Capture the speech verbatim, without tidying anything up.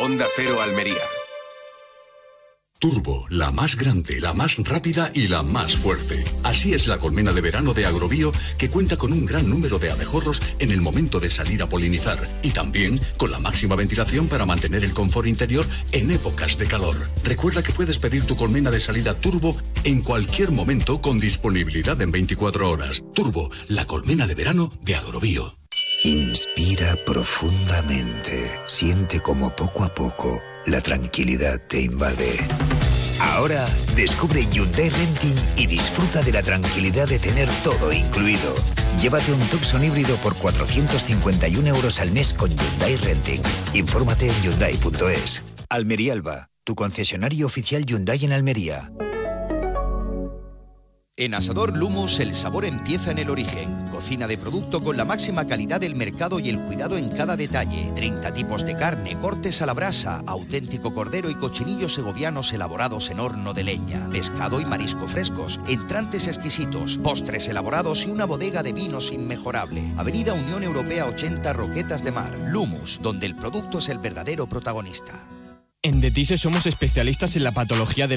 Onda Cero Almería. Turbo, la más grande, la más rápida y la más fuerte. Así es la colmena de verano de Agrobio, que cuenta con un gran número de abejorros en el momento de salir a polinizar y también con la máxima ventilación para mantener el confort interior en épocas de calor. Recuerda que puedes pedir tu colmena de salida Turbo en cualquier momento con disponibilidad en veinticuatro horas. Turbo, la colmena de verano de Agrobio. Inspira profundamente. Siente como poco a poco la tranquilidad te invade. Ahora descubre Hyundai Renting y disfruta de la tranquilidad de tener todo incluido. Llévate un Tucson híbrido por cuatrocientos cincuenta y uno euros al mes con Hyundai Renting. Infórmate en Hyundai punto es. Almería Alba, tu concesionario oficial Hyundai en Almería. En Asador Lumos el sabor empieza en el origen. Cocina de producto con la máxima calidad del mercado y el cuidado en cada detalle. treinta tipos de carne, cortes a la brasa, auténtico cordero y cochinillos segovianos elaborados en horno de leña. Pescado y marisco frescos, entrantes exquisitos, postres elaborados y una bodega de vinos inmejorable. Avenida Unión Europea ochenta, Roquetas de Mar. Lumos, donde el producto es el verdadero protagonista. En Detise somos especialistas en la patología de